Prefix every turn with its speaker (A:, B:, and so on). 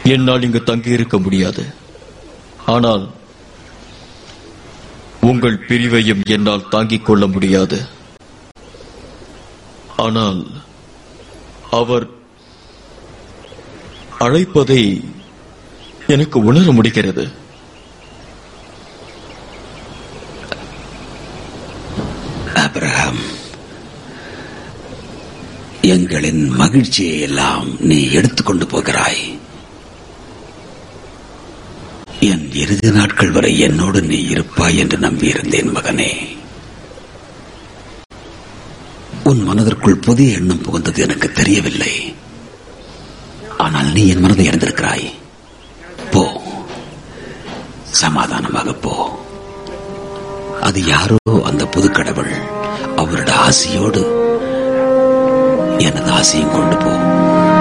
A: என்னால் இங்கு தங்கியிருக்க முடியாது. ஆனால் உங்கள் பிரிவையும் என்னால் தாங்கிக் கொள்ள முடியாது. ஆனால் அவர் அழைப்பதை எனக்கு உணர முடிகிறது.
B: ஆபிரகாம், எங்களின் மகிழ்ச்சியை எல்லாம் நீ எடுத்துக்கொண்டு போகிறாய். என் இறுதி நாட்கள் வரை என்னோடு நீ இருப்பாய் என்று நம்பியிருந்தேன் மகனே. உன் மனதிற்குள் புதிய எண்ணம் புகுந்தது எனக்கு தெரியவில்லை. ஆனால் நீ என் மனதை அறிந்திருக்கிறாய். போ, சமாதானமாக போ. அது யாரோ அந்த புது கடவுள் அவருடைய ஆசையோடு எனது ஆசையும் கொண்டு போ.